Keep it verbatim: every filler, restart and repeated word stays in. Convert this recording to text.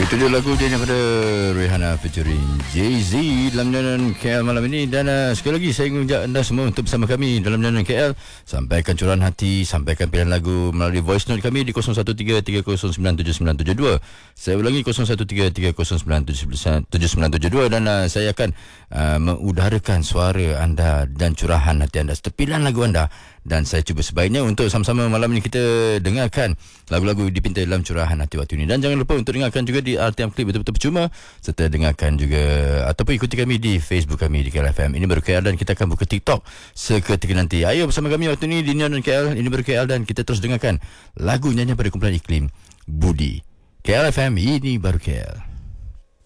Itu dia lagu dia daripada Rihanna featuring Jay-Z dalam nyanyian K L malam ini. Dan uh, sekali lagi saya mengajak anda semua untuk bersama kami dalam nyanyian K L. Sampaikan curahan hati, sampaikan pilihan lagu melalui voice note kami di kosong satu tiga tiga kosong sembilan tujuh sembilan tujuh dua. Saya ulangi kosong satu tiga tiga kosong sembilan tujuh sembilan tujuh dua. Dan uh, saya akan uh, mengudarakan suara anda dan curahan hati anda serta pilihan lagu anda. Dan saya cuba sebaiknya untuk sama-sama malam ini kita dengarkan lagu-lagu dipinta dalam curahan hati waktu ini. Dan jangan lupa untuk dengarkan juga di R T M Clip betul-betul percuma, serta dengarkan juga ataupun ikuti kami di Facebook kami di K L F M. Ini baru K L dan kita akan buka TikTok seketika nanti. Ayo bersama kami waktu ini di Nyanyian K L. Ini baru K L dan kita terus dengarkan lagu nyanyian pada kumpulan iklim Budi. K L F M, ini baru K L.